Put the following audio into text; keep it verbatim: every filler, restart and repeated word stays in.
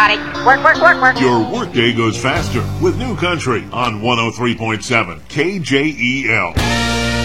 everybody. Work, work, work, work. Your workday goes faster with New Country on one oh three point seven K J E L.